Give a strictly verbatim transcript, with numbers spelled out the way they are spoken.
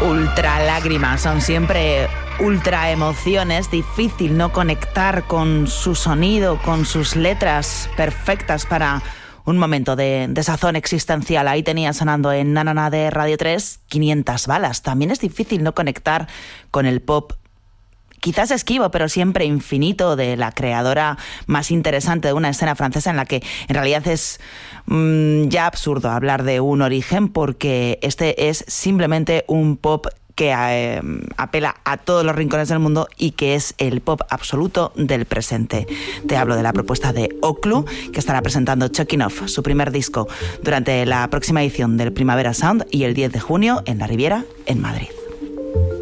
ultra lágrimas, son siempre ultra emociones, difícil no conectar con su sonido, con sus letras perfectas para un momento de, de sazón existencial. Ahí tenía sonando en Na Na Na de Radio tres quinientas balas. También es difícil no conectar con el pop quizás esquivo, pero siempre infinito, de la creadora más interesante de una escena francesa en la que en realidad es mmm, ya absurdo hablar de un origen, porque este es simplemente un pop que eh, apela a todos los rincones del mundo y que es el pop absoluto del presente. Te hablo de la propuesta de Oclu, que estará presentando Chucking Off, su primer disco, durante la próxima edición del Primavera Sound y el diez de junio en La Riviera, en Madrid.